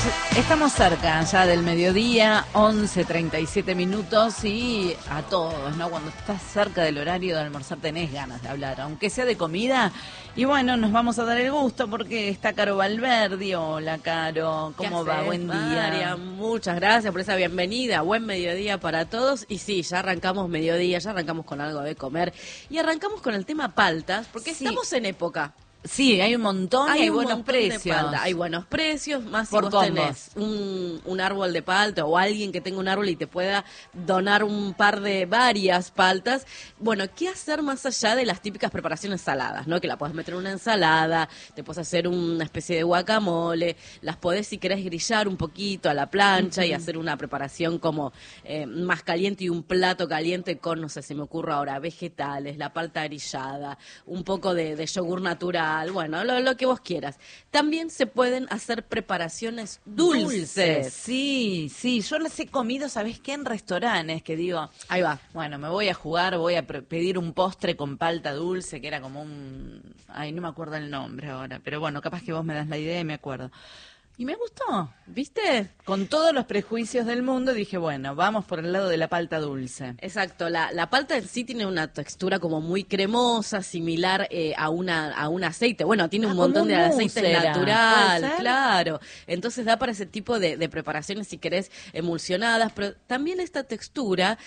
Estamos cerca ya del mediodía, 11:37 minutos, y a todos, ¿no? Cuando estás cerca del horario de almorzar tenés ganas de hablar, aunque sea de comida. Y bueno, nos vamos a dar el gusto porque está Caro Valverdi. Hola, Caro, ¿cómo va? Buen día. María, muchas gracias por esa bienvenida. Buen mediodía para todos. Y sí, ya arrancamos mediodía, ya arrancamos con algo de comer. Y arrancamos con el tema paltas, porque estamos en época. Sí, hay un montón y hay buenos precios. Hay buenos precios, más si por vos tenés un árbol de palta o alguien que tenga un árbol y te pueda donar un par de varias paltas. Bueno, ¿qué hacer más allá de las típicas preparaciones saladas, ¿no? Que la podés meter en una ensalada, te podés hacer una especie de guacamole, las podés, si querés, grillar un poquito a la plancha y hacer una preparación como más caliente y un plato caliente con, no sé, se me ocurre ahora, vegetales, la palta grillada, un poco de yogur natural. Bueno, lo que vos quieras. También se pueden hacer preparaciones dulces. Sí, yo las he comido, ¿sabés qué? En restaurantes, que digo, ahí va. Bueno, me voy a jugar, voy a pedir un postre con palta dulce, que era como ay, no me acuerdo el nombre ahora, pero bueno, capaz que vos me das la idea y me acuerdo. Y me gustó, ¿viste? Con todos los prejuicios del mundo dije, bueno, vamos por el lado de la palta dulce. Exacto, la palta en sí tiene una textura como muy cremosa, similar a un aceite. Bueno, tiene un montón de aceite natural, claro. Entonces da para ese tipo de preparaciones, si querés, emulsionadas. Pero también esta textura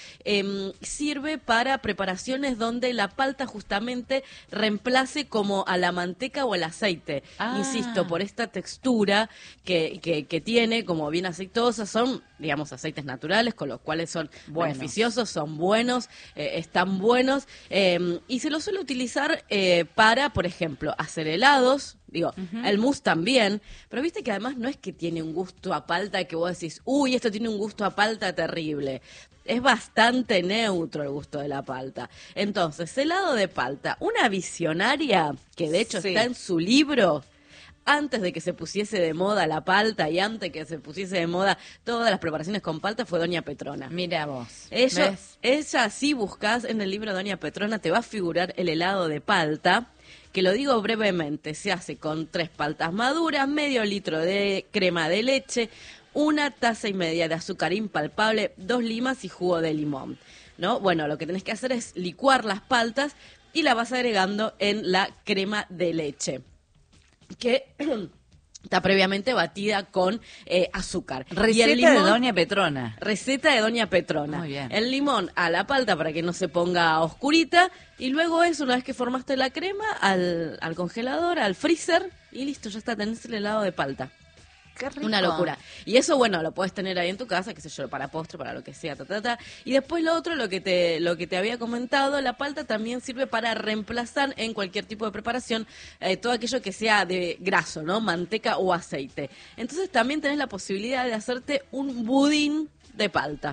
sirve para preparaciones donde la palta justamente reemplace como a la manteca o el aceite. Insisto, por esta textura que tiene, como bien aceitosa, son, digamos, aceites naturales, con los cuales son beneficiosos, son buenos, están buenos, y se los suele utilizar para, por ejemplo, hacer helados. Digo, el mousse también, pero viste que además no es que tiene un gusto a palta que vos decís, uy, esto tiene un gusto a palta terrible. Es bastante neutro el gusto de la palta. Entonces, helado de palta, una visionaria que de hecho está en su libro, antes de que se pusiese de moda la palta y antes que se pusiese de moda todas las preparaciones con palta, fue Doña Petrona. Mira vos. Ella, si buscas en el libro Doña Petrona, te va a figurar el helado de palta, que lo digo brevemente, se hace con 3 paltas maduras, medio litro de crema de leche, 1,5 tazas de azúcar impalpable, 2 limas y jugo de limón, ¿no? Bueno, lo que tenés que hacer es licuar las paltas y la vas agregando en la crema de leche, que está previamente batida con azúcar. Receta y el limón, de Doña Petrona. Receta de Doña Petrona. Muy bien. El limón a la palta para que no se ponga oscurita, y luego eso, una vez que formaste la crema, al congelador, al freezer, y listo, ya está, tenés el helado de palta. Qué rico. Una locura. Y eso, bueno, lo puedes tener ahí en tu casa, qué sé yo, para postre, para lo que sea, Y después lo otro, lo que te había comentado, la palta también sirve para reemplazar en cualquier tipo de preparación todo aquello que sea de graso, ¿no? Manteca o aceite. Entonces también tenés la posibilidad de hacerte un budín de palta.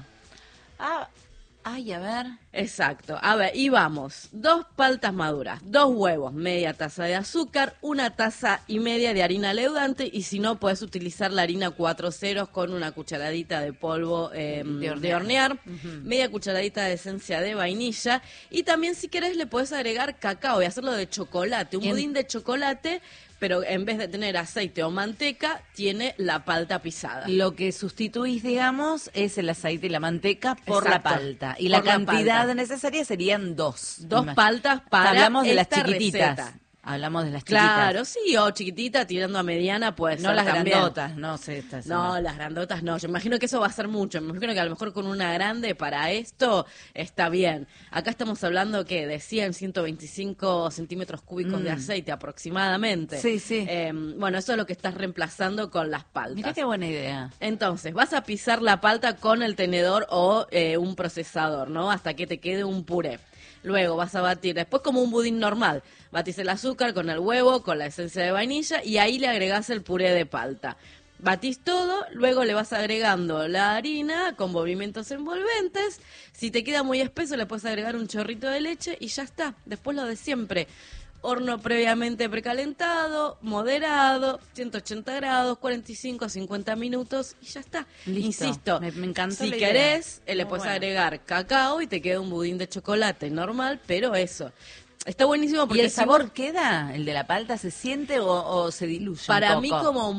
Ay, a ver. Exacto. A ver, y vamos. 2 paltas maduras, 2 huevos, media taza de azúcar, 1,5 tazas de harina leudante, y si no, puedes utilizar la harina 4 ceros con una cucharadita de polvo de hornear, media cucharadita de esencia de vainilla, y también, si querés, le puedes agregar cacao y hacerlo de chocolate, un budín de chocolate, pero en vez de tener aceite o manteca, tiene la palta pisada. Lo que sustituís, digamos, es el aceite y la manteca por la palta. Y la Por la cantidad palta. necesaria serían 2. 2 paltas para Hablamos de las esta chiquititas. receta. Hablamos de las chiquitas. Claro, sí, o chiquitita tirando a mediana, pues. No las también. grandotas, no sé. No, las grandotas no. Yo imagino que eso va a ser mucho. Me imagino que a lo mejor con una grande para esto está bien. Acá estamos hablando que de 125 centímetros cúbicos de aceite aproximadamente. Sí. Bueno, eso es lo que estás reemplazando con las paltas. Mirá qué buena idea. Entonces, vas a pisar la palta con el tenedor o un procesador, ¿no? Hasta que te quede un puré. Luego vas a batir, después como un budín normal, batís el azúcar con el huevo, con la esencia de vainilla, y ahí le agregás el puré de palta. Batís todo, luego le vas agregando la harina con movimientos envolventes. Si te queda muy espeso, le puedes agregar un chorrito de leche y ya está. Después lo de siempre. Horno previamente precalentado, moderado, 180 grados, 45 a 50 minutos y ya está. Listo. Insisto, me encantó si la idea. querés, le Muy puedes bueno. agregar cacao y te queda un budín de chocolate normal, pero eso. Está buenísimo porque ¿Y el sabor queda? ¿El de la palta se siente o se diluye para un mí poco? como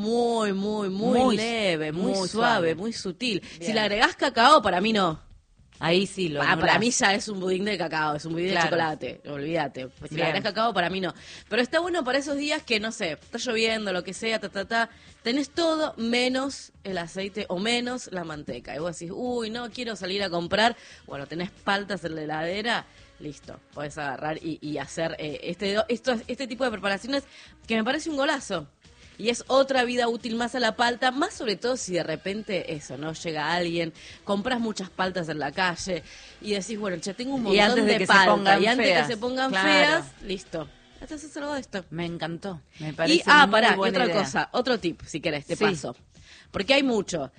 muy leve, muy suave, muy sutil. Bien. Si le agregás cacao, para mí no. Ahí sí lo Para anulás. mí ya es un budín de cacao, es un budín Claro. de chocolate, olvídate. Pues si le Bien. agregás cacao, para mí no. Pero está bueno para esos días que, no sé, está lloviendo, lo que sea, tenés todo menos el aceite o menos la manteca. Y vos decís, uy, no quiero salir a comprar. Bueno, tenés paltas en la heladera, listo. Podés agarrar y hacer este tipo de preparaciones que me parece un golazo. Y es otra vida útil más a la palta, más sobre todo si de repente eso, ¿no? Llega alguien, compras muchas paltas en la calle y decís, bueno, ya tengo un montón antes de de que se palta. pongan Y antes de feas. que se pongan Claro. feas, listo. Haces algo de esto. Me encantó. Me parece Y, muy pará, y buena otra idea. cosa, otro tip, si querés, te Sí. paso. Porque hay mucho.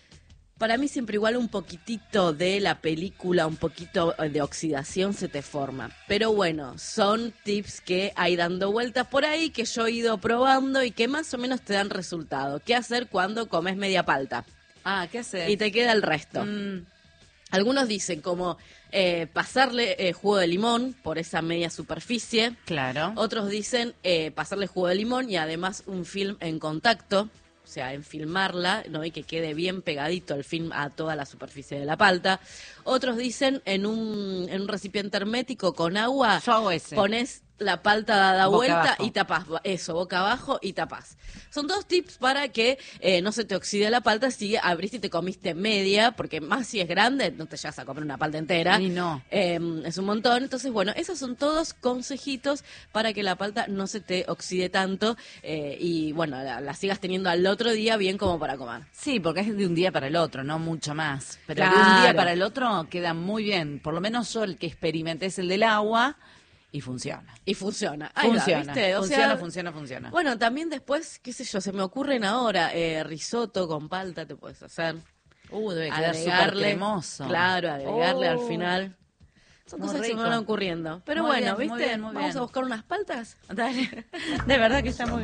Para mí siempre igual un poquitito de la película, un poquito de oxidación se te forma. Pero bueno, son tips que hay dando vueltas por ahí, que yo he ido probando y que más o menos te dan resultado. ¿Qué hacer cuando comes media palta? Ah, ¿qué haces? Y te queda el resto. Algunos dicen como pasarle jugo de limón por esa media superficie. Claro. Otros dicen pasarle jugo de limón y además un film en contacto, o sea, enfilmarla, ¿no? Y que quede bien pegadito el film a toda la superficie de la palta. Otros dicen en un recipiente hermético con agua, Yo hago ese. pones la palta dada Boca vuelta abajo. y tapás, eso, boca abajo y tapás. Son dos tips para que no se te oxide la palta si abriste y te comiste media, porque más si es grande, no te llegas a comer una palta entera. Y no. Es un montón. Entonces, bueno, esos son todos consejitos para que la palta no se te oxide tanto y, bueno, la sigas teniendo al otro día bien como para comer. Sí, porque es de un día para el otro, no mucho más. Pero de un Claro. día para el otro queda muy bien. Por lo menos yo el que experimenté es el del agua y funciona. Y funciona. Ahí va, Funciona, ¿viste? O funciona, sea, funciona. Bueno, también después, qué sé yo, se me ocurren ahora risotto con palta te puedes hacer. Debe quedar súper cremoso. Claro, agregarle al Oh. final. Son Muy cosas que se me rico. van ocurriendo. Pero Muy bueno, bien, muy ¿viste? bien, muy Vamos bien. a buscar unas paltas. Dale. De verdad que está muy